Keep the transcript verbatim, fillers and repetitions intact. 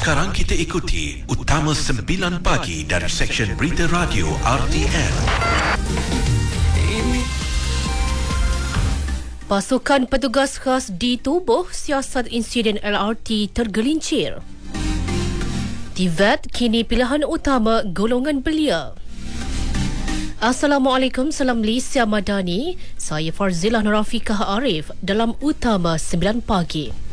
Sekarang kita ikuti Utama sembilan Pagi dari Seksyen Berita Radio R T M. Pasukan petugas khas ditubuh siasat insiden L R T tergelincir. T V E T kini pilihan utama golongan belia. Assalamualaikum, salam Malaysia Madani. Saya Farzilah Nurafikah Arif dalam Utama sembilan Pagi.